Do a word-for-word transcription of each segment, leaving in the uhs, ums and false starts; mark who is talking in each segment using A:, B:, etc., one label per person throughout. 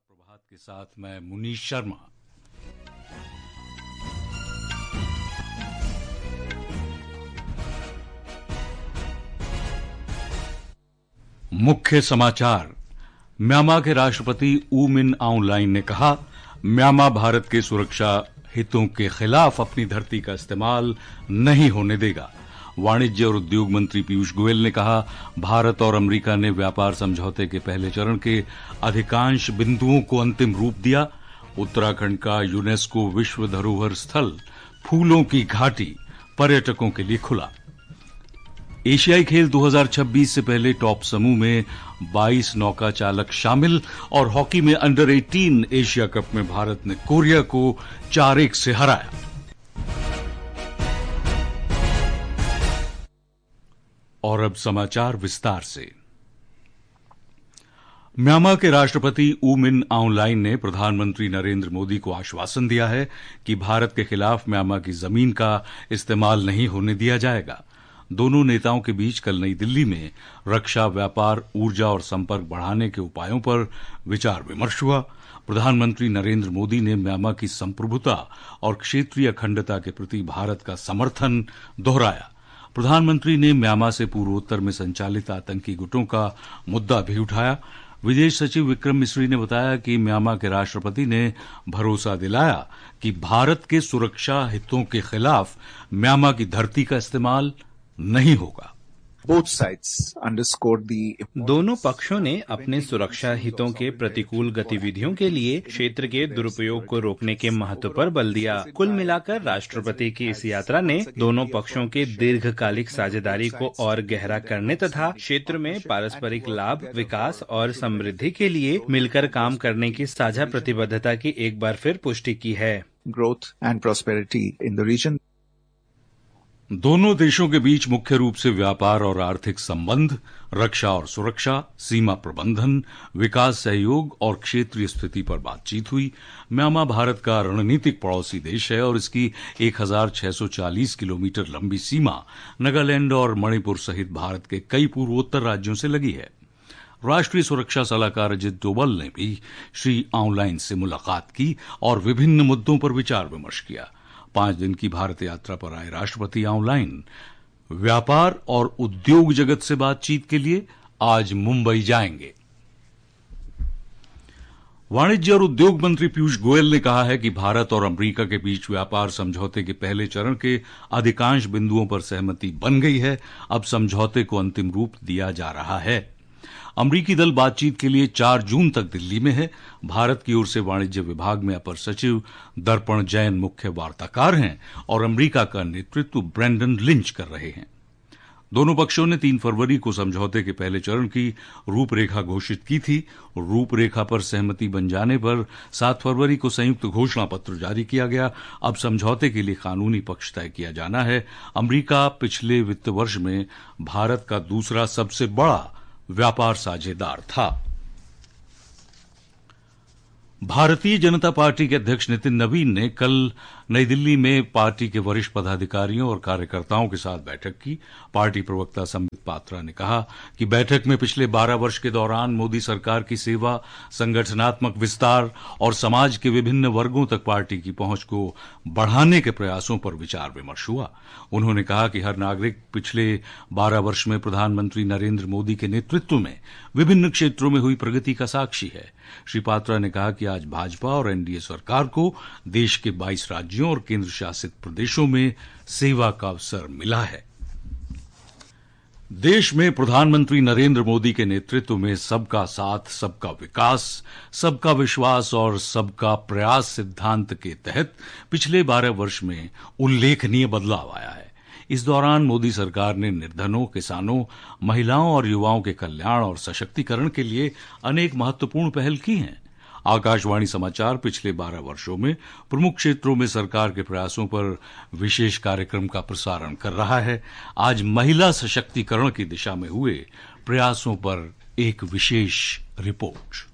A: प्रभात के साथ मैं मुनीश शर्मा। मुख्य समाचार। म्यांमार के राष्ट्रपति ऊ मिन आउंग लाइन ने कहा, म्यांमार भारत के सुरक्षा हितों के खिलाफ अपनी धरती का इस्तेमाल नहीं होने देगा। वाणिज्य और उद्योग मंत्री पीयूष गोयल ने कहा, भारत और अमेरिका ने व्यापार समझौते के पहले चरण के अधिकांश बिंदुओं को अंतिम रूप दिया। उत्तराखंड का यूनेस्को विश्व धरोहर स्थल फूलों की घाटी पर्यटकों के लिए खुला। एशियाई खेल दो हज़ार छब्बीस से पहले टॉप समूह में बाईस नौका चालक शामिल और हॉकी में अंडर अठारह एशिया कप में भारत ने कोरिया को चार एक से हराया। और अब समाचार विस्तार से। म्यांमार के राष्ट्रपति ऊ मिन आउंग लाइन ने प्रधानमंत्री नरेंद्र मोदी को आश्वासन दिया है कि भारत के खिलाफ म्यांमार की जमीन का इस्तेमाल नहीं होने दिया जाएगा। दोनों नेताओं के बीच कल नई दिल्ली में रक्षा, व्यापार, ऊर्जा और संपर्क बढ़ाने के उपायों पर विचार विमर्श हुआ। प्रधानमंत्री नरेंद्र मोदी ने म्यांमार की संप्रभुता और क्षेत्रीय अखंडता के प्रति भारत का समर्थन दोहराया। प्रधानमंत्री ने म्यांमार से पूर्वोत्तर में संचालित आतंकी गुटों का मुद्दा भी उठाया। विदेश सचिव विक्रम मिस्री ने बताया कि म्यांमार के राष्ट्रपति ने भरोसा दिलाया कि भारत के सुरक्षा हितों के खिलाफ म्यांमार की धरती का इस्तेमाल नहीं होगा।
B: दोनों पक्षों ने अपने सुरक्षा हितों के प्रतिकूल गतिविधियों के लिए क्षेत्र के दुरुपयोग को रोकने के महत्व पर बल दिया। कुल मिलाकर राष्ट्रपति की इस यात्रा ने दोनों पक्षों के दीर्घकालिक साझेदारी को और गहरा करने तथा क्षेत्र में पारस्परिक लाभ, विकास और समृद्धि के लिए मिलकर काम करने की साझा प्रतिबद्धता की एक बार फिर पुष्टि की है।
C: Growth and prosperity in the reason.
A: दोनों देशों के बीच मुख्य रूप से व्यापार और आर्थिक संबंध, रक्षा और सुरक्षा, सीमा प्रबंधन, विकास सहयोग और क्षेत्रीय स्थिति पर बातचीत हुई। म्यांमार भारत का रणनीतिक पड़ोसी देश है और इसकी एक हज़ार छह सौ चालीस किलोमीटर लंबी सीमा नागालैंड और मणिपुर सहित भारत के कई पूर्वोत्तर राज्यों से लगी है। राष्ट्रीय सुरक्षा सलाहकार अजित डोभाल ने भी श्री आउंग लाइन से मुलाकात की और विभिन्न मुद्दों पर विचार विमर्श किया। पांच दिन की भारत यात्रा पर आए राष्ट्रपति आउंग लाइन व्यापार और उद्योग जगत से बातचीत के लिए आज मुंबई जाएंगे। वाणिज्य और उद्योग मंत्री पीयूष गोयल ने कहा है कि भारत और अमेरिका के बीच व्यापार समझौते के पहले चरण के अधिकांश बिंदुओं पर सहमति बन गई है। अब समझौते को अंतिम रूप दिया जा रहा है। अमरीकी दल बातचीत के लिए चार जून तक दिल्ली में है। भारत की ओर से वाणिज्य विभाग में अपर सचिव दर्पण जैन मुख्य वार्ताकार हैं और अमरीका का नेतृत्व ब्रेंडन लिंच कर रहे हैं। दोनों पक्षों ने तीन फरवरी को समझौते के पहले चरण की रूपरेखा घोषित की थी। रूपरेखा पर सहमति बन जाने पर सात फरवरी को संयुक्त घोषणा पत्र जारी किया गया। अब समझौते के लिए कानूनी पक्ष तय किया जाना है। अमरीका पिछले वित्त वर्ष में भारत का दूसरा सबसे बड़ा व्यापार साझेदार था। भारतीय जनता पार्टी के अध्यक्ष नितिन नवीन ने कल नई दिल्ली में पार्टी के वरिष्ठ पदाधिकारियों और कार्यकर्ताओं के साथ बैठक की। पार्टी प्रवक्ता संबित पात्रा ने कहा कि बैठक में पिछले बारह वर्ष के दौरान मोदी सरकार की सेवा, संगठनात्मक विस्तार और समाज के विभिन्न वर्गों तक पार्टी की पहुंच को बढ़ाने के प्रयासों पर विचार विमर्श हुआ। उन्होंने कहा कि हर नागरिक पिछले बारह वर्ष में प्रधानमंत्री नरेंद्र मोदी के नेतृत्व में विभिन्न क्षेत्रों में हुई प्रगति का साक्षी है। श्री पात्रा ने कहा कि आज भाजपा और एनडीए सरकार को देश के बाईस राज्यों और केंद्र शासित प्रदेशों में सेवा का अवसर मिला है। देश में प्रधानमंत्री नरेंद्र मोदी के नेतृत्व में सबका साथ, सबका विकास, सबका विश्वास और सबका प्रयास सिद्धांत के तहत पिछले बारह वर्ष में उल्लेखनीय बदलाव आया है। इस दौरान मोदी सरकार ने निर्धनों, किसानों, महिलाओं और युवाओं के कल्याण और सशक्तिकरण के लिए अनेक महत्वपूर्ण पहल की हैं। आकाशवाणी समाचार पिछले बारह वर्षों में प्रमुख क्षेत्रों में सरकार के प्रयासों पर विशेष कार्यक्रम का प्रसारण कर रहा है। आज महिला सशक्तिकरण की दिशा में हुए प्रयासों पर एक विशेष रिपोर्ट।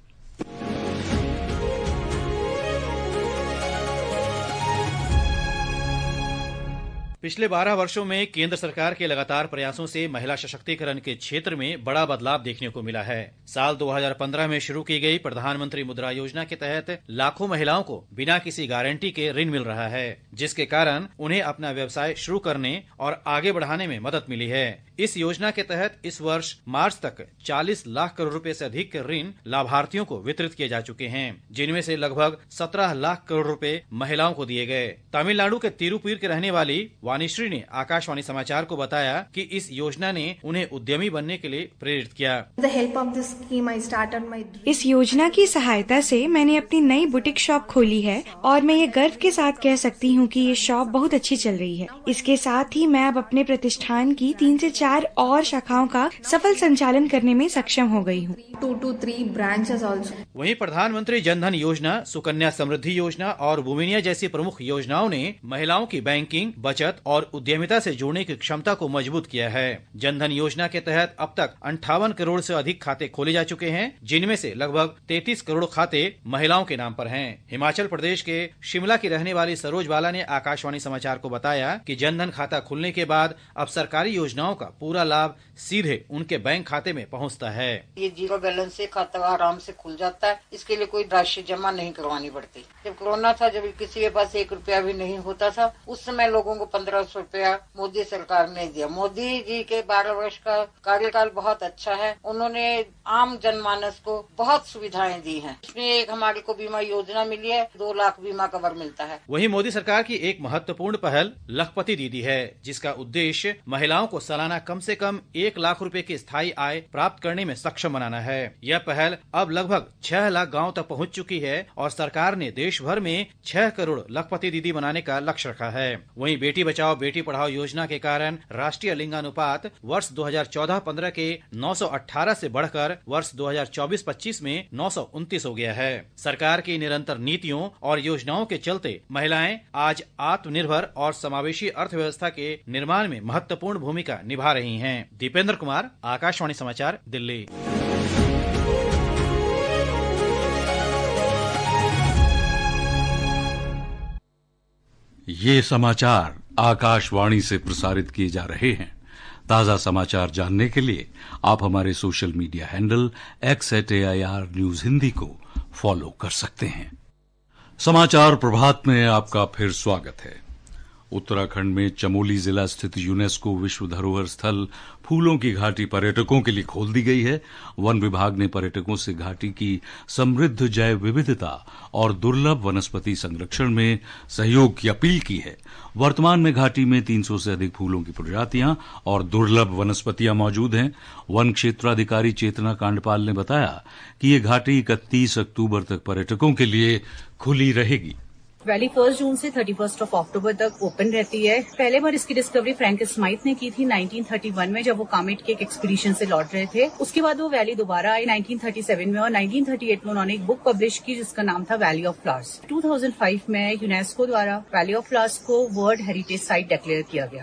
D: पिछले बारह वर्षों में केंद्र सरकार के लगातार प्रयासों से महिला सशक्तिकरण के क्षेत्र में बड़ा बदलाव देखने को मिला है। साल दो हज़ार पंद्रह में शुरू की गई प्रधानमंत्री मुद्रा योजना के तहत लाखों महिलाओं को बिना किसी गारंटी के ऋण मिल रहा है, जिसके कारण उन्हें अपना व्यवसाय शुरू करने और आगे बढ़ाने में मदद मिली है। इस योजना के तहत इस वर्ष मार्च तक चालीस लाख करोड़ रुपए से अधिक के ऋण लाभार्थियों को वितरित किए जा चुके हैं, जिनमें से लगभग सत्रह लाख करोड़ रुपए महिलाओं को दिए गए। तमिलनाडु के तिरुपुर के रहने वाली वाणीश्री ने आकाशवाणी समाचार को बताया कि इस योजना ने उन्हें उद्यमी बनने के लिए प्रेरित किया।
E: इस योजना की सहायता से मैंने अपनी नई बुटीक शॉप खोली है और मैं ये गर्व के साथ कह सकती हूँ कि ये शॉप बहुत अच्छी चल रही है। इसके साथ ही मैं अब अपने प्रतिष्ठान की तीन से चार और शाखाओं का सफल संचालन करने में सक्षम हो गई हूँ।
F: To to three branches also.
D: वहीं प्रधानमंत्री जनधन योजना, सुकन्या समृद्धि योजना और वुमिनिया जैसी प्रमुख योजनाओं ने महिलाओं की बैंकिंग, बचत और उद्यमिता से जोड़ने की क्षमता को मजबूत किया है। जनधन योजना के तहत अब तक अंठावन करोड़ से अधिक खाते खोले जा चुके हैं, जिनमें से लगभग तैंतीस करोड़ खाते महिलाओं के नाम पर हैं। हिमाचल प्रदेश के शिमला की रहने वाली सरोज बाला ने आकाशवाणी समाचार को बताया कि जनधन खाता खुलने के बाद अब सरकारी योजनाओं का पूरा लाभ सीधे उनके बैंक खाते में पहुंचता है।
G: ये जीरो बैलेंस से खाता आराम से खुल जाता है, इसके लिए कोई राशि जमा नहीं करवानी पड़ती। जब कोरोना था, जब किसी के पास एक रुपया भी नहीं होता था, उस समय लोगों को पंद्रह सौ रुपया मोदी सरकार ने दिया। मोदी जी के बारह वर्ष का कार्यकाल बहुत अच्छा है। उन्होंने आम जनमानस को बहुत सुविधाएं दी हैं। इसमें एक हमारे को बीमा योजना मिली है, दो लाख बीमा कवर मिलता है।
D: वहीं मोदी सरकार की एक महत्वपूर्ण पहल लखपति दीदी है, जिसका उद्देश्य महिलाओं को सालाना कम से कम एक लाख रुपए की स्थायी आय प्राप्त करने में सक्षम बनाना है। यह पहल अब लगभग छह लाख गाँव तक पहुँच चुकी है और सरकार ने देश भर में छह करोड़ लखपति दीदी बनाने का लक्ष्य रखा है। वहीं बेटी बचाओ बेटी पढ़ाओ योजना के कारण राष्ट्रीय लिंगानुपात वर्ष दो हज़ार चौदह पंद्रह के नौ सौ अठारह से बढ़कर वर्ष दो हज़ार चौबीस पच्चीस में नौ सौ उनतीस हो गया है। सरकार की निरंतर नीतियों और योजनाओं के चलते महिलाएं आज आत्मनिर्भर और समावेशी अर्थव्यवस्था के निर्माण में महत्वपूर्ण भूमिका निभा रही हैं। दीपेंद्र कुमार, आकाशवाणी समाचार, दिल्ली।
A: ये समाचार आकाशवाणी से प्रसारित किए जा रहे हैं। ताजा समाचार जानने के लिए आप हमारे social media handle x eight A I R news Hindi को फॉलो कर सकते हैं। समाचार प्रभात में आपका फिर स्वागत है। उत्तराखंड में चमोली जिला स्थित यूनेस्को विश्व धरोहर स्थल फूलों की घाटी पर्यटकों के लिए खोल दी गई है। वन विभाग ने पर्यटकों से घाटी की समृद्ध जैव विविधता और दुर्लभ वनस्पति संरक्षण में सहयोग की अपील की है। वर्तमान में घाटी में तीन सौ से अधिक फूलों की प्रजातियां और दुर्लभ वनस्पतियां मौजूद हैं। वन क्षेत्राधिकारी चेतना कांडपाल ने बताया कि ये घाटी इकतीस अक्टूबर तक पर्यटकों के लिए खुली रहेगी।
H: वैली फर्स्ट जून से थर्टी फर्स्ट ऑफ अक्टूबर तक ओपन रहती है। पहले बार इसकी डिस्कवरी फ्रैंक स्माइथ ने की थी नाइनटीन थर्टी वन में, जब वो कामेट के एक एक्सपीडिशन से लौट रहे थे। उसके बाद वो वैली दोबारा आई नाइनटीन थर्टी सेवन में और नाइनटीन थर्टी एट में उन्होंने एक बुक पब्लिश की जिसका नाम था valley of flowers. Two thousand five में यूनेस्को द्वारा वैली ऑफ फ्लावर्स को वर्ल्ड हेरिटेज साइट डिक्लेयर किया गया।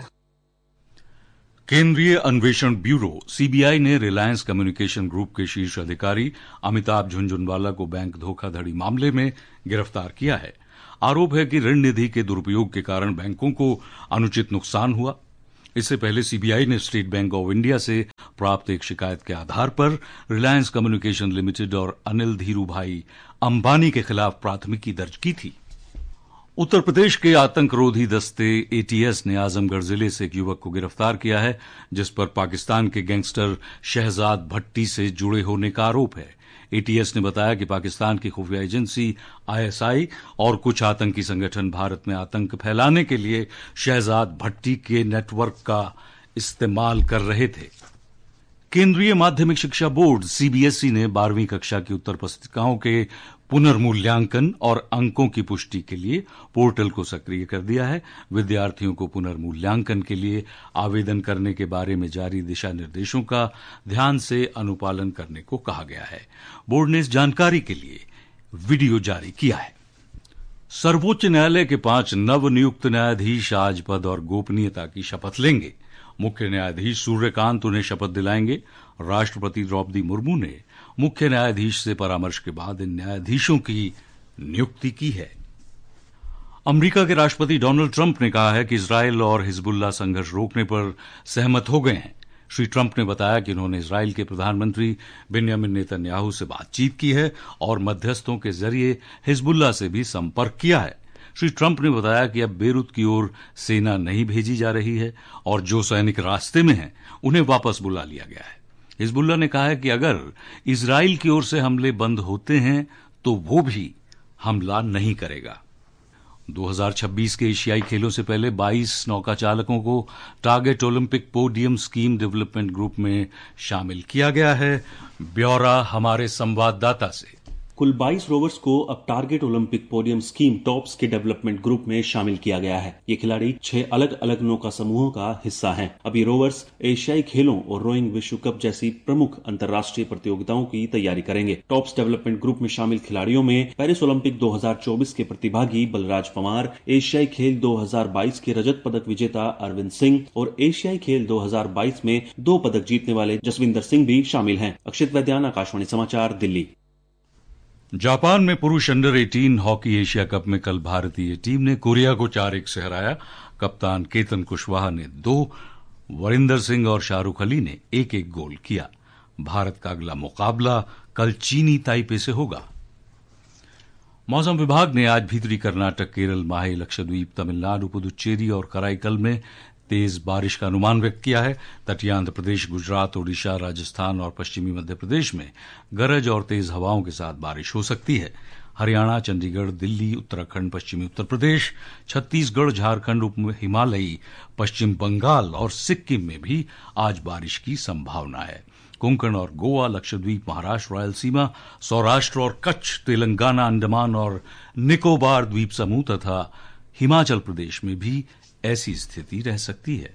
A: केंद्रीय अन्वेषण ब्यूरो सीबीआई ने रिलायंस कम्युनिकेशन ग्रुप के शीर्ष अधिकारी अमिताभ झुनझुनवाला को बैंक धोखाधड़ी मामले में गिरफ्तार किया है। आरोप है कि ऋण निधि के दुरुपयोग के कारण बैंकों को अनुचित नुकसान हुआ। इससे पहले सीबीआई ने स्टेट बैंक ऑफ इंडिया से प्राप्त एक शिकायत के आधार पर रिलायंस कम्युनिकेशन लिमिटेड और अनिल धीरूभाई अंबानी के खिलाफ प्राथमिकी दर्ज की थी। उत्तर प्रदेश के आतंकरोधी दस्ते एटीएस ने आजमगढ़ जिले से एक युवक को गिरफ्तार किया है, जिस पर पाकिस्तान के गैंगस्टर शहजाद भट्टी से जुड़े होने का आरोप है। एटीएस ने बताया कि पाकिस्तान की खुफिया एजेंसी आईएसआई और कुछ आतंकी संगठन भारत में आतंक फैलाने के लिए शहजाद भट्टी के नेटवर्क का इस्तेमाल कर रहे थे। केंद्रीय माध्यमिक शिक्षा बोर्ड सीबीएसई ने बारहवीं कक्षा की उत्तर पुस्तिकाओं के पुनर्मूल्यांकन और अंकों की पुष्टि के लिए पोर्टल को सक्रिय कर दिया है। विद्यार्थियों को पुनर्मूल्यांकन के लिए आवेदन करने के बारे में जारी दिशा निर्देशों का ध्यान से अनुपालन करने को कहा गया है। बोर्ड ने इस जानकारी के लिए वीडियो जारी किया है। सर्वोच्च न्यायालय के पांच नवनियुक्त न्यायाधीश आज पद और गोपनीयता की शपथ लेंगे। मुख्य न्यायाधीश सूर्यकांत उन्हें शपथ दिलाएंगे। राष्ट्रपति द्रौपदी मुर्मू ने मुख्य न्यायाधीश से परामर्श के बाद इन न्यायाधीशों की नियुक्ति की है। अमेरिका के राष्ट्रपति डोनाल्ड ट्रंप ने कहा है कि इजरायल और हिजबुल्लाह संघर्ष रोकने पर सहमत हो गए हैं। श्री ट्रंप ने बताया कि उन्होंने इजरायल के प्रधानमंत्री बेंयामिन नेतन्याहू से बातचीत की है और मध्यस्थों के जरिए हिजबुल्लाह से भी संपर्क किया है। श्री ट्रंप ने बताया कि अब बेरूत की ओर सेना नहीं भेजी जा रही है और जो सैनिक रास्ते में हैं उन्हें वापस बुला लिया गया है। हिजबुल्लाह ने कहा है कि अगर इजरायल की ओर से हमले बंद होते हैं तो वो भी हमला नहीं करेगा। दो हज़ार छब्बीस के एशियाई खेलों से पहले बाईस नौका चालकों को target Olympic podium scheme development group में शामिल किया गया है। ब्यौरा हमारे संवाददाता से।
I: कुल बाईस रोवर्स को अब target Olympic podium scheme tops के डेवलपमेंट ग्रुप में शामिल किया गया है। ये खिलाड़ी छह अलग अलग नौका समूहों का हिस्सा हैं। अब ये रोवर्स एशियाई खेलों और रोइंग विश्व कप जैसी प्रमुख अंतर्राष्ट्रीय प्रतियोगिताओं की तैयारी करेंगे। टॉप्स डेवलपमेंट ग्रुप में शामिल खिलाड़ियों में पेरिस ओलंपिक दो हज़ार चौबीस के प्रतिभागी बलराज पंवार, एशियाई खेल दो हज़ार बाईस के रजत पदक विजेता अरविंद सिंह और एशियाई खेल दो हज़ार बाईस में दो पदक जीतने वाले जसविंदर सिंह भी शामिल हैं। अक्षित वैद्यान, आकाशवाणी समाचार, दिल्ली।
A: जापान में पुरुष अंडर अठारह हॉकी एशिया कप में कल भारतीय टीम ने कोरिया को चार एक से हराया। कप्तान केतन कुशवाहा ने दो, वरिंदर सिंह और शाहरुख अली ने एक एक गोल किया। भारत का अगला मुकाबला कल चीनी ताइपे से होगा। मौसम विभाग ने आज भीतरी कर्नाटक, केरल, माहे, लक्षद्वीप, तमिलनाडु, पुदुचेरी और कराईकल में तेज बारिश का अनुमान व्यक्त किया है। तटीय आंध्र प्रदेश, गुजरात, ओडिशा, राजस्थान और पश्चिमी मध्य प्रदेश में गरज और तेज हवाओं के साथ बारिश हो सकती है। हरियाणा, चंडीगढ़, दिल्ली, उत्तराखंड, पश्चिमी उत्तर प्रदेश, छत्तीसगढ़, झारखंड, उप हिमालयी, पश्चिम बंगाल और सिक्किम में भी आज बारिश की संभावना है। कोंकण और गोवा, लक्षद्वीप, महाराष्ट्र, रायलसीमा, सौराष्ट्र और कच्छ, तेलंगाना, अंडमान और निकोबार द्वीप समूह तथा हिमाचल प्रदेश में भी ऐसी स्थिति रह सकती है।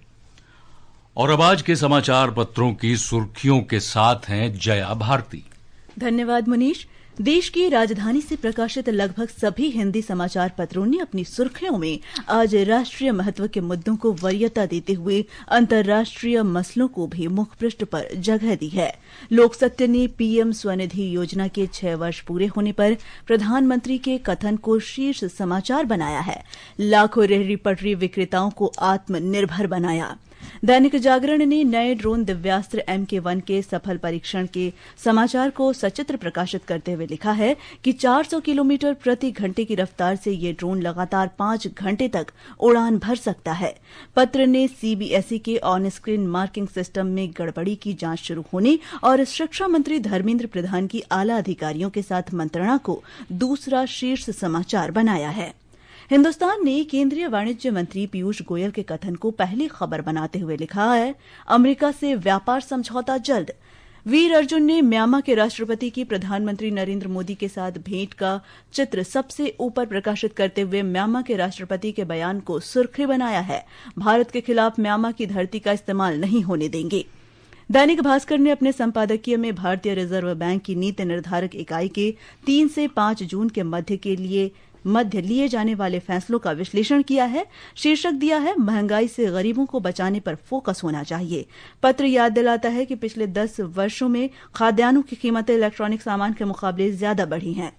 A: और अब आज के समाचार पत्रों की सुर्खियों के साथ हैं जया भारती।
J: धन्यवाद मुनीश। देश की राजधानी से प्रकाशित लगभग सभी हिंदी समाचार पत्रों ने अपनी सुर्खियों में आज राष्ट्रीय महत्व के मुद्दों को वरीयता देते हुए अंतर्राष्ट्रीय मसलों को भी मुखपृष्ठ पर जगह दी है। लोक सत्य ने पीएम स्वनिधि योजना के छह वर्ष पूरे होने पर प्रधानमंत्री के कथन को शीर्ष समाचार बनाया है। लाखों रेहड़ी पटरी विक्रेताओं को आत्मनिर्भर बनाया। दैनिक जागरण ने नए ड्रोन दिव्यास्त्र एम के वन के सफल परीक्षण के समाचार को सचित्र प्रकाशित करते हुए लिखा है कि चार सौ किलोमीटर प्रति घंटे की रफ्तार से ये ड्रोन लगातार पांच घंटे तक उड़ान भर सकता है। पत्र ने सीबीएसई के ऑन स्क्रीन मार्किंग सिस्टम में गड़बड़ी की जांच शुरू होने और शिक्षा मंत्री धर्मेंद्र प्रधान की आला अधिकारियों के साथ मंत्रणा को दूसरा शीर्ष समाचार बनाया है। हिन्दुस्तान ने केंद्रीय वाणिज्य मंत्री पीयूष गोयल के कथन को पहली खबर बनाते हुए लिखा है, अमेरिका से व्यापार समझौता जल्द। वीर अर्जुन ने म्यांमार के राष्ट्रपति की प्रधानमंत्री नरेंद्र मोदी के साथ भेंट का चित्र सबसे ऊपर प्रकाशित करते हुए म्यांमार के राष्ट्रपति के बयान को सुर्खी बनाया है। भारत के खिलाफ म्यांमार की धरती का इस्तेमाल नहीं होने देंगे। दैनिक भास्कर ने अपने संपादकीय में भारतीय रिजर्व बैंक की नीति निर्धारक इकाई के तीन से पांच जून के मध्य के लिए मध्य लिए जाने वाले फैसलों का विश्लेषण किया है। शीर्षक दिया है, महंगाई से गरीबों को बचाने पर फोकस होना चाहिए। पत्र याद दिलाता है कि पिछले दस वर्षों में खाद्यान्नों की कीमतें इलेक्ट्रॉनिक सामान के मुकाबले ज्यादा बढ़ी हैं।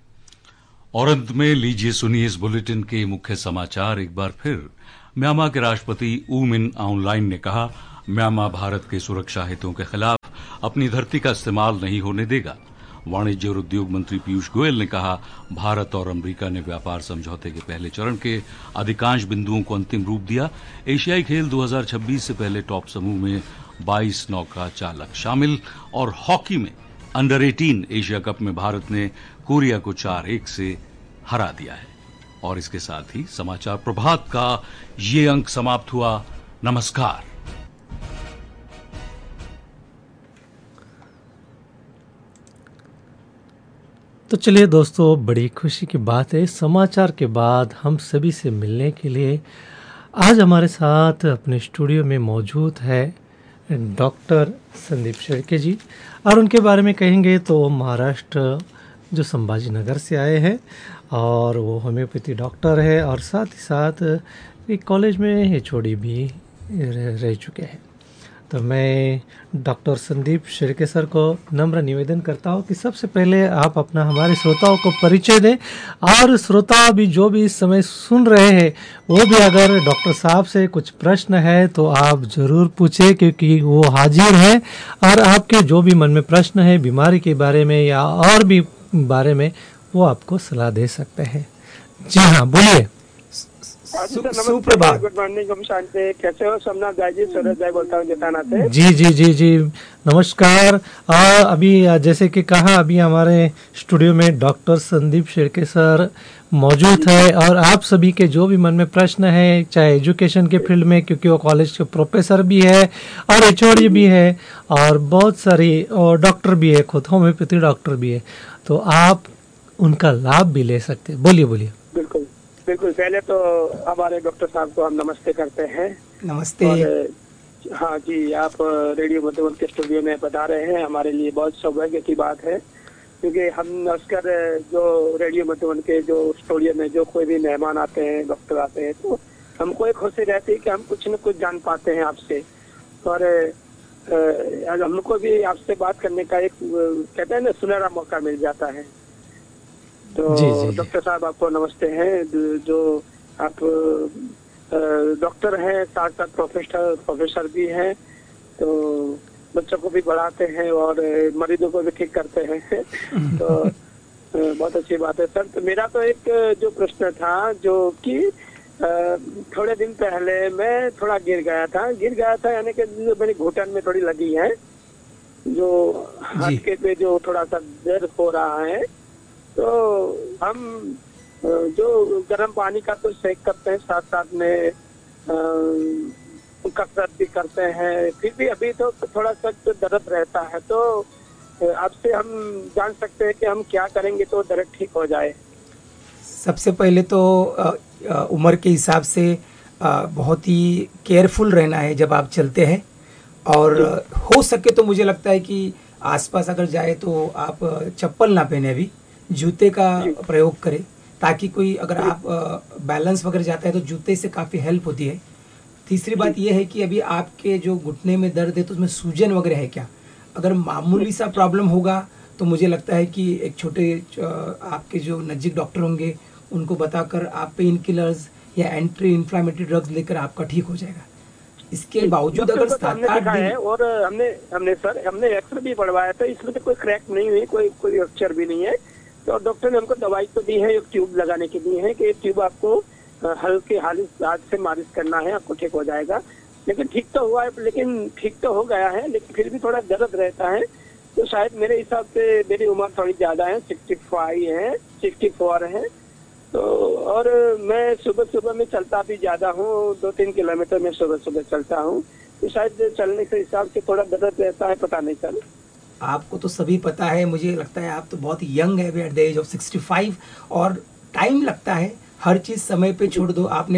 A: और अंत में लीजिए सुनिए इस बुलेटिन के मुख्य समाचार एक बार फिर। म्यांमार के राष्ट्रपति ऊ मिन आउंग लाइन ने कहा, म्यांमार भारत के सुरक्षा हितों के खिलाफ अपनी धरती का इस्तेमाल नहीं होने देगा। वाणिज्य और उद्योग मंत्री पीयूष गोयल ने कहा, भारत और अमेरिका ने व्यापार समझौते के पहले चरण के अधिकांश बिंदुओं को अंतिम रूप दिया। एशियाई खेल दो हज़ार छब्बीस से पहले टॉप समूह में बाईस नौका चालक शामिल। और हॉकी में अंडर अठारह एशिया कप में भारत ने कोरिया को चार एक से हरा दिया है। और इसके साथ ही समाचार प्रभात का ये अंक समाप्त हुआ। नमस्कार।
K: तो चलिए दोस्तों, बड़ी खुशी की बात है, समाचार के बाद हम सभी से मिलने के लिए आज हमारे साथ अपने स्टूडियो में मौजूद है डॉक्टर संदीप शेड़के जी। और उनके बारे में कहेंगे तो महाराष्ट्र जो संभाजी नगर से आए हैं और वो होम्योपैथी डॉक्टर है और साथ ही साथ एक कॉलेज में एचओडी भी रह चुके हैं। तो मैं डॉक्टर संदीप शिर्के सर को नम्र निवेदन करता हूँ कि सबसे पहले आप अपना हमारे श्रोताओं को परिचय दें, और श्रोता भी जो भी इस समय सुन रहे हैं वो भी अगर डॉक्टर साहब से कुछ प्रश्न है तो आप ज़रूर पूछें, क्योंकि वो हाजिर हैं और आपके जो भी मन में प्रश्न है बीमारी के बारे में या और भी बारे में वो आपको सलाह दे सकते हैं। जी हाँ, बोलिए।
L: सुप्रभात, गुड मॉर्निंग, हम शांति, कैसे हो? सोमनाथ जाय जी, सूरज जाय बोलता हूँ जताना से।
K: जी जी जी जी नमस्कार। आ, अभी जैसे कि कहा, अभी हमारे स्टूडियो में डॉक्टर संदीप शिर्के सर मौजूद है, और आप सभी के जो भी मन में प्रश्न है, चाहे एजुकेशन के फील्ड में, क्योंकि वो कॉलेज के प्रोफेसर भी है और एचओडी भी है और बहुत सारी और डॉक्टर भी है, खुद होम्योपैथी डॉक्टर भी है, तो आप उनका लाभ भी ले सकते हैं। बोलिए बोलिए।
L: बिल्कुल बिल्कुल। पहले तो हमारे डॉक्टर साहब को हम नमस्ते करते हैं।
M: नमस्ते।
L: हाँ जी, आप रेडियो मधुबन के स्टूडियो में बता रहे हैं, हमारे लिए बहुत सौभाग्य की बात है, क्योंकि हम अक्सर जो रेडियो मधुबन के जो स्टूडियो में जो कोई भी मेहमान आते हैं, डॉक्टर आते हैं, तो हमको एक खुशी रहती है कि हम कुछ न कुछ जान पाते हैं आपसे, और हमको भी आपसे बात करने का एक कहते हैं ना सुनहरा मौका मिल जाता है। तो डॉक्टर साहब आपको नमस्ते हैं, जो आप डॉक्टर हैं, साथ साथ प्रोफेसर प्रोफेसर भी हैं, तो बच्चों को भी पढ़ाते हैं और मरीजों को भी ठीक करते हैं तो बहुत अच्छी बात है सर। तो मेरा तो एक जो प्रश्न था, जो कि थोड़े दिन पहले मैं थोड़ा गिर गया था गिर गया था यानी कि जो मेरी घुटन में थोड़ी लगी है, जो हल्के पे जो थोड़ा सा दर्द हो रहा है, तो हम जो गर्म पानी का तो सेक करते हैं, साथ साथ में कसरत भी करते हैं, फिर भी अभी तो थोड़ा सा तो दर्द रहता है, तो आपसे हम जान सकते हैं कि हम क्या करेंगे तो दर्द ठीक हो जाए?
M: सबसे पहले तो उम्र के हिसाब से बहुत ही केयरफुल रहना है जब आप चलते हैं, और हो सके तो मुझे लगता है कि आसपास अगर जाए तो आप चप्पल ना पहने, अभी जूते का प्रयोग करें, ताकि कोई अगर आप बैलेंस वगैरह जाता है तो जूते से काफ़ी हेल्प होती है। तीसरी बात यह है कि अभी आपके जो घुटने में दर्द है तो उसमें सूजन वगैरह है क्या? अगर मामूली सा प्रॉब्लम होगा तो मुझे लगता है कि एक छोटे आपके जो नज़दीक डॉक्टर होंगे उनको बताकर आप पेन किलर्स या एंटी इन्फ्लामेटरी ड्रग्स लेकर आपका ठीक हो जाएगा। इसके बावजूद अगर सात आठ दिन
L: और हमने हमने सर हमने एक्सरे भी बढ़वाया था, इसमें तो कोई क्रैक नहीं हुई, कोई कोई फ्रैक्चर भी नहीं है, तो डॉक्टर ने हमको दवाई तो दी है, एक ट्यूब लगाने के लिए है कि एक ट्यूब आपको हल्के हाथ से मालिश करना है, आपको ठीक हो जाएगा। लेकिन ठीक तो हुआ है, लेकिन ठीक तो हो गया है, लेकिन फिर भी थोड़ा दर्द रहता है। तो शायद मेरे हिसाब से मेरी उम्र थोड़ी ज्यादा है, सिक्सटी फाइव है, सिक्सटी फोर है, तो और मैं सुबह सुबह में चलता भी ज्यादा हूँ, दो तीन किलोमीटर में सुबह सुबह चलता हूँ, तो शायद चलने के हिसाब से थोड़ा दर्द रहता है, पता नहीं सर।
M: आपको तो सभी पता है, मुझे लगता है आप तो बहुत यंग है at the age of sixty five, और टाइम लगता है, हर चीज़ समय पे छोड़ दो। आपने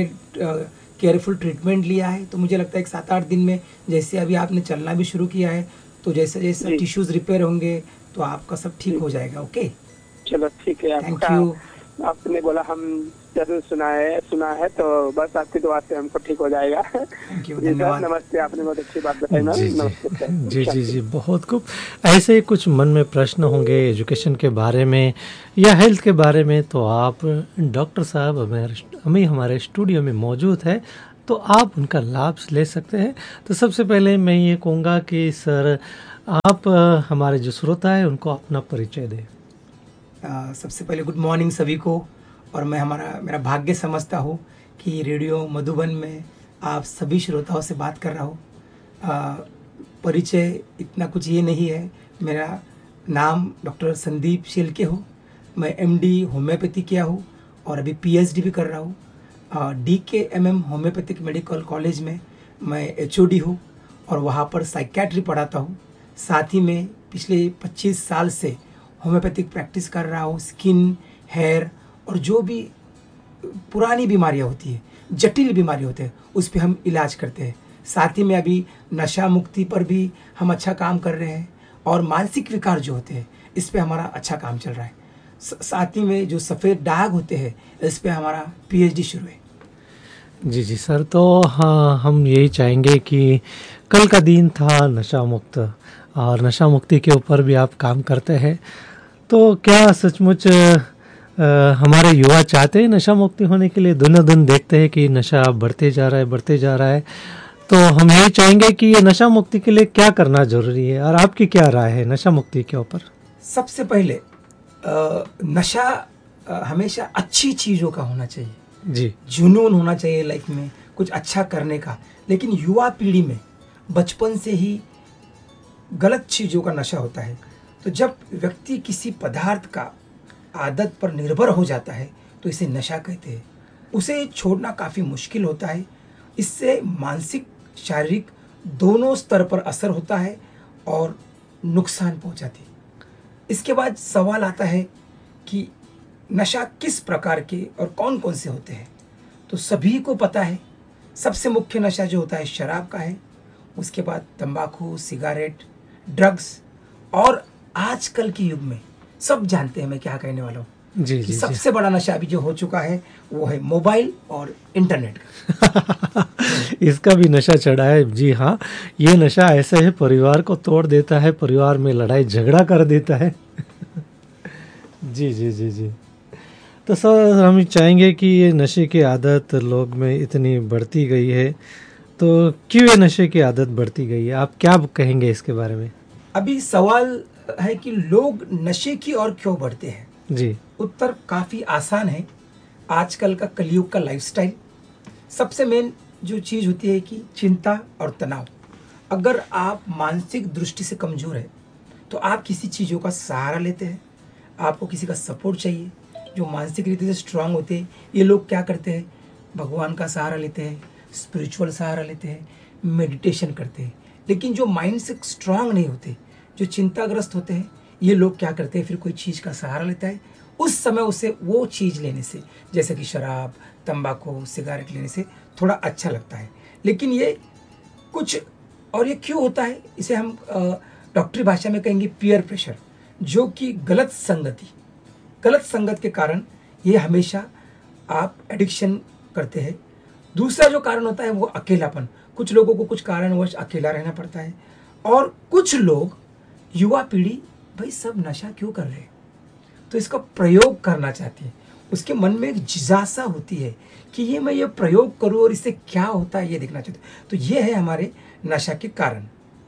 M: केयरफुल ट्रीटमेंट लिया है, तो मुझे लगता है कि सात आठ दिन में, जैसे अभी आपने चलना भी शुरू किया है, तो जैसे जैसे टिश्यूज रिपेयर होंगे तो आपका सब ठीक हो जाएगा। ओके,
L: चलो ठीक है,
M: थैंक यू।
L: आपने बोला हम जरूर सुना है सुना है तो बस आपकी दुआ से हमको ठीक हो जाएगा।
M: थैंक यू, धन्यवाद।
L: नमस्ते, आपने बहुत अच्छी बात बताई ना। नमस्ते
K: जी जी जी बहुत खूब। ऐसे ही कुछ मन में प्रश्न होंगे एजुकेशन के बारे में या हेल्थ के बारे में, तो आप डॉक्टर साहब हमें हमारे स्टूडियो में मौजूद है, तो आप उनका लाभ ले सकते हैं। तो सबसे पहले मैं ये कहूँगा कि सर आप हमारे जो श्रोता है उनको अपना परिचय दें।
M: Uh, सबसे पहले गुड मॉर्निंग सभी को, और मैं हमारा मेरा भाग्य समझता हूँ कि रेडियो मधुबन में आप सभी श्रोताओं से बात कर रहा हूँ। uh, परिचय इतना कुछ ये नहीं है, मेरा नाम डॉक्टर संदीप शिर्के हो, मैं एमडी होम्योपैथी किया हूँ और अभी पीएचडी भी कर रहा हूँ। डी के M M homeopathic medical college में मैं एचओडी हूँ और वहाँ पर साइकियाट्री पढ़ाता हूँ। साथ ही में पिछले पच्चीस साल से होम्योपैथिक प्रैक्टिस कर रहा हूँ। स्किन, हेयर और जो भी पुरानी बीमारियाँ होती है, जटिल बीमारी होते हैं, उस पर हम इलाज करते हैं। साथ ही में अभी नशा मुक्ति पर भी हम अच्छा काम कर रहे हैं, और मानसिक विकार जो होते हैं इस पे हमारा अच्छा काम चल रहा है। साथ ही में जो सफ़ेद दाग होते हैं इस पे हमारा पीएचडी शुरू है।
K: जी जी सर, तो हाँ हम यही चाहेंगे कि कल का दिन था नशा मुक्त, और नशा मुक्ति के ऊपर भी आप काम करते हैं, तो क्या सचमुच हमारे युवा चाहते हैं नशा मुक्ति होने के लिए? दिनों दिन देखते हैं कि नशा बढ़ते जा रहा है बढ़ते जा रहा है, तो हम यही चाहेंगे कि ये नशा मुक्ति के लिए क्या करना जरूरी है, और आपकी क्या राय है नशा मुक्ति के ऊपर?
M: सबसे पहले आ, नशा आ, हमेशा अच्छी चीज़ों का होना चाहिए
K: जी,
M: जुनून होना चाहिए लाइफ में कुछ अच्छा करने का। लेकिन युवा पीढ़ी में बचपन से ही गलत चीज़ों का नशा होता है। तो जब व्यक्ति किसी पदार्थ का आदत पर निर्भर हो जाता है तो इसे नशा कहते हैं। उसे छोड़ना काफ़ी मुश्किल होता है। इससे मानसिक शारीरिक दोनों स्तर पर असर होता है और नुकसान पहुंचाती है। इसके बाद सवाल आता है कि नशा किस प्रकार के और कौन कौन से होते हैं। तो सभी को पता है सबसे मुख्य नशा जो होता है शराब का है, उसके बाद तंबाकू, सिगारेट, ड्रग्स, और आजकल के युग में सब जानते हैं मैं क्या कहने वाला हूँ
K: जी,
M: कि
K: जी,
M: सबसे बड़ा नशा अभी जो हो चुका है वो है मोबाइल और इंटरनेट का।
K: इसका भी नशा चढ़ा है। जी हाँ, ये नशा ऐसे है परिवार को तोड़ देता है, परिवार में लड़ाई झगड़ा कर देता है। जी जी जी जी तो सर हम चाहेंगे कि ये नशे की आदत लोग में इतनी बढ़ती गई है, तो क्यों ये नशे की आदत बढ़ती गई है? आप क्या कहेंगे इसके बारे में?
M: अभी सवाल है कि लोग नशे की ओर क्यों बढ़ते हैं।
K: जी,
M: उत्तर काफ़ी आसान है। आजकल का कलयुग का लाइफस्टाइल, सबसे मेन जो चीज़ होती है कि चिंता और तनाव। अगर आप मानसिक दृष्टि से कमज़ोर है तो आप किसी चीज़ों का सहारा लेते हैं, आपको किसी का सपोर्ट चाहिए। जो मानसिक रीति से स्ट्रांग होते हैं ये लोग क्या करते हैं, भगवान का सहारा लेते हैं, स्पिरिचुअल सहारा लेते हैं, मेडिटेशन करते हैं। लेकिन जो माइंड से स्ट्रांग नहीं होते, जो चिंताग्रस्त होते हैं, ये लोग क्या करते हैं, फिर कोई चीज़ का सहारा लेता है। उस समय उसे वो चीज़ लेने से, जैसे कि शराब, तंबाकू, सिगारेट लेने से थोड़ा अच्छा लगता है। लेकिन ये कुछ और ये क्यों होता है, इसे हम डॉक्टरी भाषा में कहेंगे पीयर प्रेशर, जो कि गलत संगति, गलत संगत के कारण ये हमेशा आप एडिक्शन करते हैं। दूसरा जो कारण होता है वो अकेलापन। कुछ लोगों को कुछ कारणवश अकेला रहना पड़ता है, और कुछ लोग युवा पीढ़ी भाई सब नशा क्यों कर रहे हैं, तो इसका प्रयोग करना चाहती है। उसके मन में एक जिज्ञासा होती है कि ये मैं ये प्रयोग करूं और इससे क्या होता है ये देखना चाहते हैं। तो ये है हमारे नशा के कारण।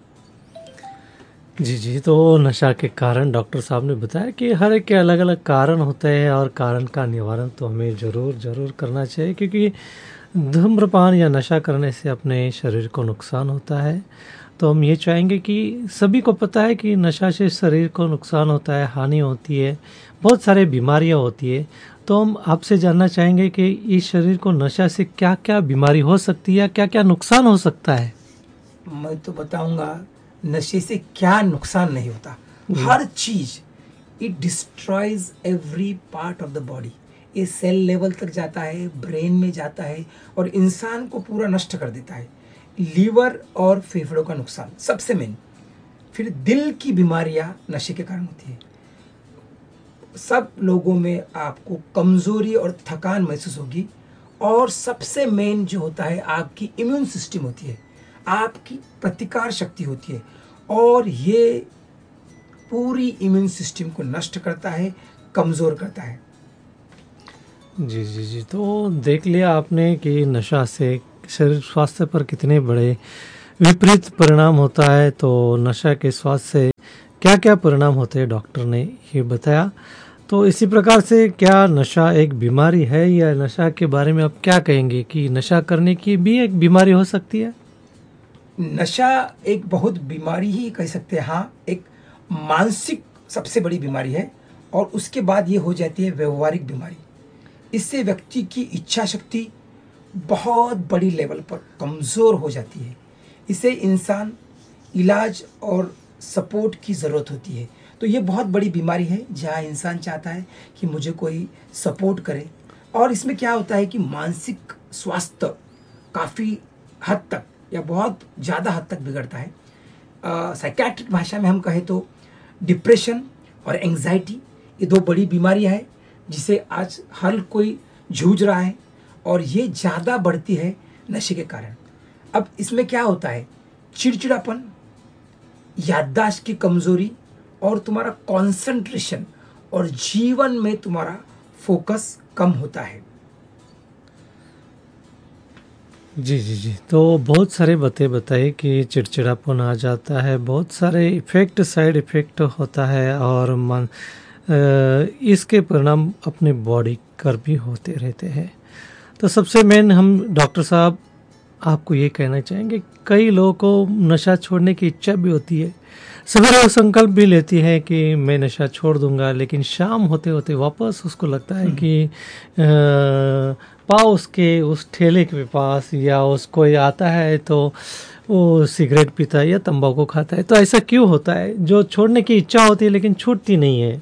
K: जी जी तो नशा के कारण डॉक्टर साहब ने बताया कि हर एक के अलग अलग कारण होते हैं, और कारण का निवारण तो हमें ज़रूर ज़रूर करना चाहिए, क्योंकि धूम्रपान या नशा करने से अपने शरीर को नुकसान होता है। तो हम ये चाहेंगे कि सभी को पता है कि नशा से शरीर को नुकसान होता है, हानि होती है, बहुत सारे बीमारियां होती है। तो हम आपसे जानना चाहेंगे कि इस शरीर को नशा से क्या क्या बीमारी हो सकती है, क्या क्या नुकसान हो सकता है?
M: मैं तो बताऊंगा नशे से क्या नुकसान नहीं होता। हर चीज it destroys every part of the body. ये सेल लेवल तक जाता है, ब्रेन में जाता है और इंसान को पूरा नष्ट कर देता है। लीवर और फेफड़ों का नुकसान सबसे मेन। फिर दिल की बीमारियां नशे के कारण होती है। सब लोगों में आपको कमजोरी और थकान महसूस होगी, और सबसे मेन जो होता है आपकी इम्यून सिस्टम होती है, आपकी प्रतिकार शक्ति होती है, और ये पूरी इम्यून सिस्टम को नष्ट करता है, कमजोर करता है।
K: जी जी जी तो देख लिया आपने कि नशा से शरीर स्वास्थ्य पर कितने बड़े विपरीत परिणाम होता है। तो नशा के स्वास्थ्य से क्या क्या परिणाम होते हैं डॉक्टर ने ये बताया। तो इसी प्रकार से क्या नशा एक बीमारी है, या नशा के बारे में आप क्या कहेंगे कि नशा करने की भी एक बीमारी हो सकती है?
M: नशा एक बहुत बीमारी ही कह सकते हैं। हाँ, एक मानसिक सबसे बड़ी बीमारी है, और उसके बाद ये हो जाती है व्यवहारिक बीमारी। इससे व्यक्ति की इच्छा शक्ति बहुत बड़ी लेवल पर कमज़ोर हो जाती है। इसे इंसान इलाज और सपोर्ट की ज़रूरत होती है। तो ये बहुत बड़ी बीमारी है जहाँ इंसान चाहता है कि मुझे कोई सपोर्ट करे। और इसमें क्या होता है कि मानसिक स्वास्थ्य काफ़ी हद तक या बहुत ज़्यादा हद तक बिगड़ता है। साइकियाट्रिक भाषा में हम कहें तो डिप्रेशन और एंग्जाइटी, ये दो बड़ी बीमारियां हैं जिसे आज हर कोई जूझ रहा है। और ये ज़्यादा बढ़ती है नशे के कारण। अब इसमें क्या होता है, चिड़चिड़ापन, याददाश्त की कमजोरी और तुम्हारा कंसंट्रेशन और जीवन में तुम्हारा फोकस कम होता है।
K: जी जी जी तो बहुत सारे बातें बताए कि चिड़चिड़ापन आ जाता है, बहुत सारे इफ़ेक्ट, साइड इफ़ेक्ट होता है और मन इसके परिणाम अपने बॉडी पर भी होते रहते हैं। तो सबसे मेन हम डॉक्टर साहब आपको ये कहना चाहेंगे, कई लोगों को नशा छोड़ने की इच्छा भी होती है, सवेरे वो संकल्प भी लेती है कि मैं नशा छोड़ दूंगा, लेकिन शाम होते होते वापस उसको लगता है कि पाओ उसके उस ठेले के पास या उसको आता है तो वो सिगरेट पीता है या तंबाकू खाता है। तो ऐसा क्यों होता है, जो छोड़ने की इच्छा होती है लेकिन छूटती नहीं है?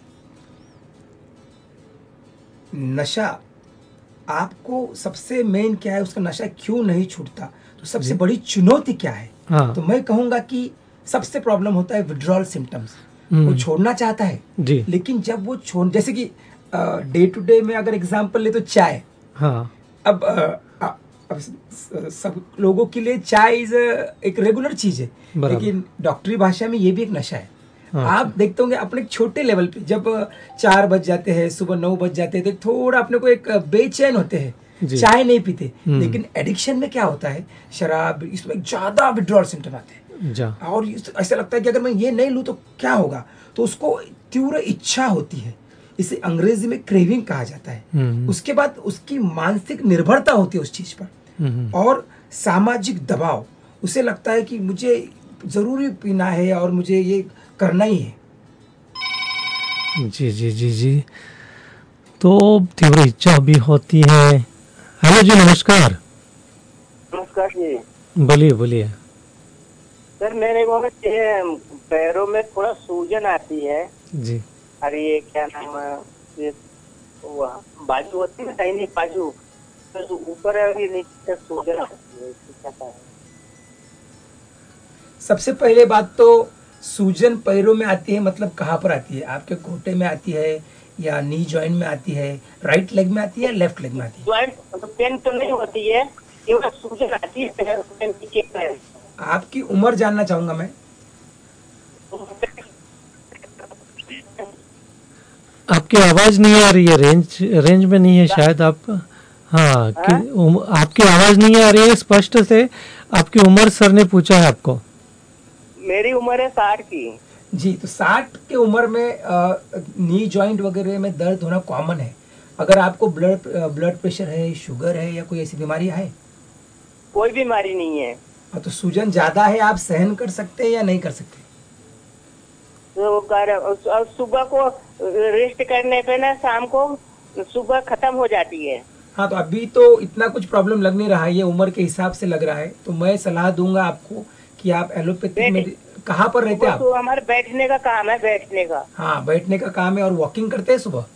M: नशा आपको सबसे मेन क्या है, उसका नशा क्यों नहीं छूटता, तो सबसे बड़ी चुनौती क्या है? हाँ। तो मैं कहूंगा कि सबसे प्रॉब्लम होता है विड्रॉल सिम्टम्स। वो छोड़ना चाहता है जी, लेकिन जब वो छोड़, जैसे कि डे टू डे में अगर एग्जांपल ले तो चाय, हाँ, अब, आ, अब सब लोगों के लिए चाय इज एक रेगुलर चीज है, लेकिन डॉक्टरी भाषा में ये भी एक नशा है। हाँ, आप देखते होंगे अपने छोटे लेवल पे जब चार बज जाते हैं, सुबह नौ बज जाते हैं, तो थोड़ा अपने को एक बेचैन होते हैं, चाय नहीं पीते। लेकिन एडिक्शन में क्या होता है, शराब, इसमें ज्यादा विड्रॉल सिम्टम आते हैं और ऐसा लगता है कि अगर मैं ये नहीं लूं तो क्या होगा, तो उसको तीव्र इच्छा होती है, इसे अंग्रेजी में क्रेविंग कहा जाता है। उसके बाद उसकी मानसिक निर्भरता होती है उस चीज पर, और सामाजिक दबाव, उसे लगता है कि मुझे जरूरी पीना है और मुझे ये करना ही है।
K: जी जी जी जी तो तीव्र इच्छा भी होती है। हेलो जी, नमस्कार।
N: नमस्कार जी,
K: बोलिए बोलिए।
N: सर मेरे को पैरों में थोड़ा सूजन आती है
K: जी।
N: अरे ये क्या नाम है, ये बाजू होती है दाहिनी बाजू, तो ऊपर है नीचे सूजन आती है, क्या है?
M: सबसे पहले बात तो सूजन पैरों में आती है, मतलब कहाँ पर आती है? आपके घुटने में आती है या नी जॉइंट में आती है, राइट लेग में आती है या लेफ्ट लेग में आती है?
N: जॉइंट तो पेन तो नहीं होती है, ये सूजन आती है पैर में नीचे पैर।
M: आपकी उम्र जानना चाहूंगा मैं।
K: आपकी आवाज नहीं आ रही है, रेंज रेंज में नहीं है शायद आप। हाँ, कि, उम, आपकी आवाज नहीं आ रही है स्पष्ट से। आपकी उम्र सर ने पूछा है आपको।
N: मेरी उम्र है साठ की
M: जी। तो साठ के उम्र में आ, नी जॉइंट वगैरह में दर्द होना कॉमन है। अगर आपको ब्लड ब्लड प्रेशर है, शुगर है या कोई ऐसी बीमारी है?
N: कोई बीमारी नहीं है।
M: तो सूजन ज्यादा है, आप सहन कर सकते हैं या नहीं कर सकते?
N: तो कर, सुबह को रेस्ट करने पे ना शाम को सुबह खत्म हो जाती है।
M: हाँ, तो अभी तो इतना कुछ प्रॉब्लम लग नहीं रहा है, ये उम्र के हिसाब से लग रहा है। तो मैं सलाह दूंगा आपको कि आप एलोपैथिक में, कहाँ पर रहते हैं आप?
N: तो हमारे बैठने का काम है, बैठने का।
M: हाँ, बैठने का काम है। और वॉकिंग करते हैं सुबह?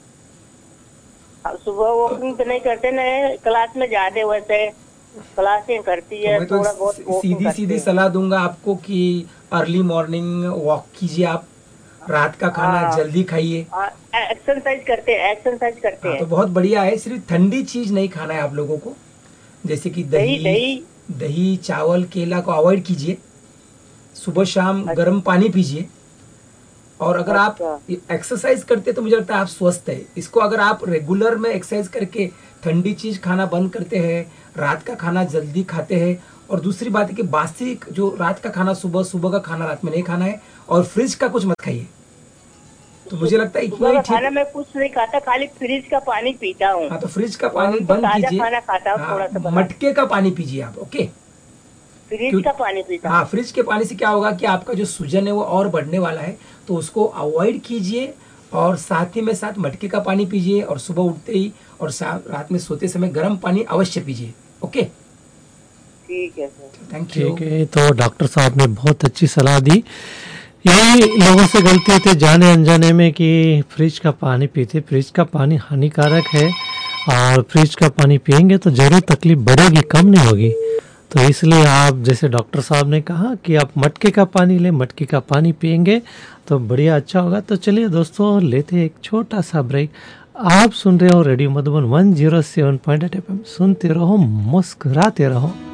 N: सुबह वॉकिंग तो नहीं करते ना, क्लास में जाते, वैसे क्लासें करती है।
M: तो मैं तो सीधी सीधी सलाह दूंगा आपको कि अर्ली मॉर्निंग वॉक कीजिए, आप रात का खाना जल्दी खाइए,
N: एक्सरसाइज करते हैं, एक्सरसाइज करते हैं।
M: तो बहुत बढ़िया है। सिर्फ ठंडी चीज नहीं खाना है आप लोगों को, जैसे कि दही दही दही चावल, केला को अवॉइड कीजिए। सुबह शाम गर्म पानी पीजिए। और अगर आप एक्सरसाइज करते तो मुझे लगता है आप स्वस्थ है। इसको अगर आप रेगुलर में एक्सरसाइज करके ठंडी चीज खाना बंद करते हैं, रात का खाना जल्दी खाते हैं, और दूसरी बात है कि बासी जो रात का खाना सुबह, सुबह का खाना रात में नहीं खाना है, और फ्रिज का कुछ मत खाइए। तो मुझे लगता है
N: इतना ही खाना मैं कुछ नहीं खाता, खाली फ्रिज का पानी पीता हूँ।
M: हाँ, तो फ्रिज का पानी बंद कीजिए,
N: खाना खाता हूँ थोड़ा सा,
M: मटके का पानी पीजिए आप। ओके,
N: फ्रिज का पानी पीता।
M: हाँ, फ्रिज के पानी से क्या होगा कि आपका जो सूजन है वो और बढ़ने वाला है, तो उसको अवॉइड कीजिए। और साथ ही में साथ मटके का पानी पीजिए, और सुबह उठते ही और रात में सोते समय गर्म पानी अवश्य पीजिए। ओके,
N: ठीक है सर,
M: थैंक यू।
K: ठीक है, तो डॉक्टर साहब ने बहुत अच्छी सलाह दी। यही लोगों से गलती होती है जाने अनजाने में कि फ्रिज का पानी पीते। फ्रिज का पानी हानिकारक है, और फ्रिज का पानी पियेंगे तो जरूर तकलीफ बढ़ेगी, कम नहीं होगी। तो इसलिए आप जैसे डॉक्टर साहब ने कहा कि आप मटके का पानी लें, मटके का पानी पियेंगे तो बढ़िया अच्छा होगा। तो चलिए दोस्तों, लेते एक छोटा सा ब्रेक। आप सुन रहे हो radio Madhuban one zero seven point eight F M. सुनते रहो, मुस्कुराते रहो।